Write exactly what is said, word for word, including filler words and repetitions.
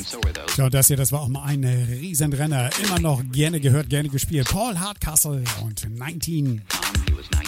Tja, und das hier, das war auch mal ein Riesenrenner. Immer noch gerne gehört, gerne gespielt. Paul Hardcastle und neunzehn. He was nineteen.